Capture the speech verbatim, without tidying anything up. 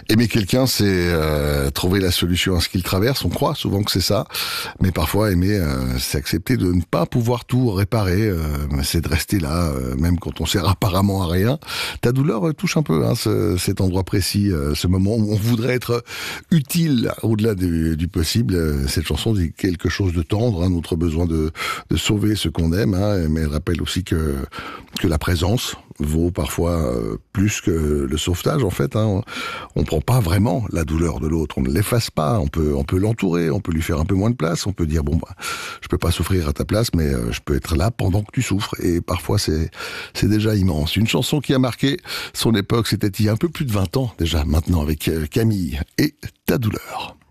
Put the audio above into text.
Aimer quelqu'un, c'est euh, trouver la solution à ce qu'il traverse. On croit souvent que c'est ça, mais parfois aimer, euh, c'est accepter de ne pas pouvoir tout réparer. Euh, c'est de rester là, euh, même quand on sert apparemment à rien. Ta douleur euh, touche un peu hein, ce, cet endroit précis, euh, ce moment où on voudrait être utile au-delà du, du possible. Euh, cette chanson dit quelque chose de tendre, hein, notre besoin de, de sauver ce qu'on aime, hein, mais elle rappelle aussi que que la présence vaut parfois euh, plus que le sauvetage en fait. Hein. On ne prend pas vraiment la douleur de l'autre, on ne l'efface pas, on peut, on peut l'entourer, on peut lui faire un peu moins de place, on peut dire bon bah je peux pas souffrir à ta place mais euh, je peux être là pendant que tu souffres et parfois c'est, c'est déjà immense. Une chanson qui a marqué son époque, c'était il y a un peu plus de vingt ans déjà maintenant avec euh, Camille et Ta douleur.